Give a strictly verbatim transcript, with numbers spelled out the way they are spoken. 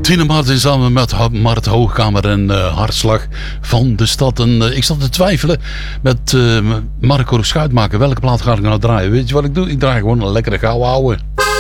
Tine Martin samen met Mart Hoogkamer en uh, Hartslag van de Stad. En uh, ik zat te twijfelen met uh, Marco Schuitmaker. Welke plaat ga ik nou draaien? Weet je wat ik doe? Ik draai gewoon een lekkere gouden ouwe.